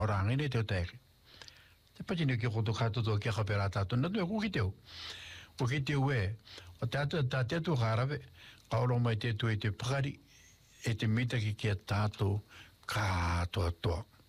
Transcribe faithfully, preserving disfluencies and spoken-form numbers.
orangi ne te te te patino ki ko to ka to ki ka pera ta to no ku ki te ku ki te we o ta ta te tu harabe ka lo mai te tu te prari e te mita ki ki ta to ka to to